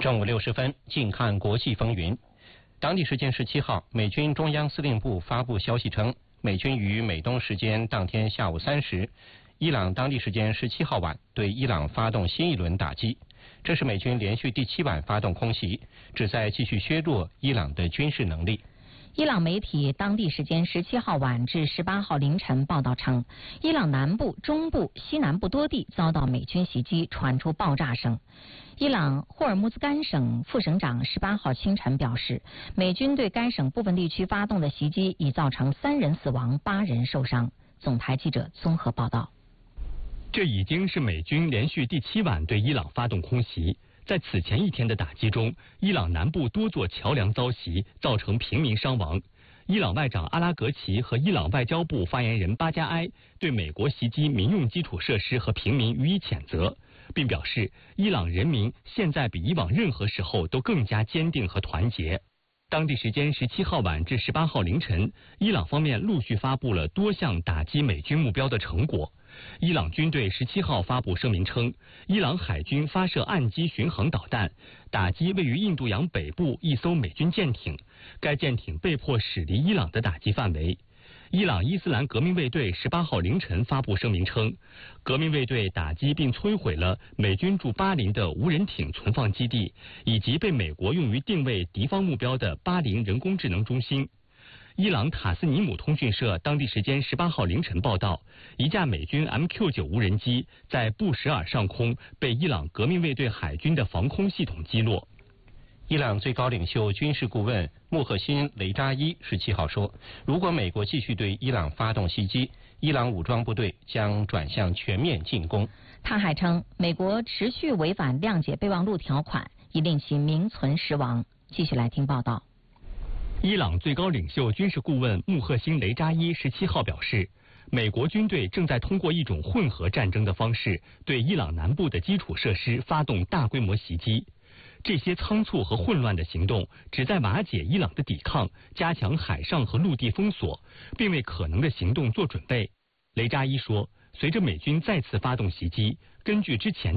正午60分，近看国际风云。当地时间17号，美军中央司令部发布消息称，美军于美东时间当天下午3时，伊朗当地时间17号晚对伊朗发动新一轮打击。这是美军连续第7晚发动空袭，旨在继续削弱伊朗的军事能力。 伊朗媒体当地时间17号晚至18号凌晨报道称，伊朗南部、中部、西南部多地遭到美军袭击，传出爆炸声。伊朗霍尔木兹干省副省长18号清晨表示，美军对该省部分地区发动的袭击已造成3人死亡、8人受伤。总台记者综合报道。 这已经是美军连续第7晚对伊朗发动空袭。在此前一天的打击中，伊朗南部多座桥梁遭袭，造成平民伤亡。伊朗外长阿拉格齐和伊朗外交部发言人巴加埃对美国袭击民用基础设施和平民予以谴责，并表示伊朗人民现在比以往任何时候都更加坚定和团结。当地时间17号晚至18号凌晨，伊朗方面陆续发布了多项打击美军目标的成果。伊朗军队17号发布声明称，伊朗海军发射岸基巡航导弹，打击位于印度洋北部一艘美军舰艇，该舰艇被迫驶离伊朗的打击范围。伊朗伊斯兰革命卫队18号凌晨发布声明称，革命卫队打击并摧毁了美军驻巴林的无人艇存放基地，以及被美国用于定位敌方目标的巴林人工智能中心。伊朗塔斯尼姆通讯社当地时间18号凌晨报道，一架美军 MQ-9 无人机在布什尔上空被伊朗革命卫队海军的防空系统击落。 伊朗最高领袖军事顾问穆赫辛·雷扎伊17号说，如果美国继续对伊朗发动袭击，伊朗武装部队将转向全面进攻。 他还称，美国持续违反谅解备忘录条款，已令其名存实亡。继续来听报道。 伊朗最高领袖军事顾问穆赫辛·雷扎伊17号表示，美国军队正在通过一种混合战争的方式，对伊朗南部的基础设施发动大规模袭击。这些仓促和混乱的行动旨在瓦解伊朗的抵抗，加强海上和陆地封锁，并为可能的行动做准备。雷扎伊说，随着美军再次发动袭击，根据之前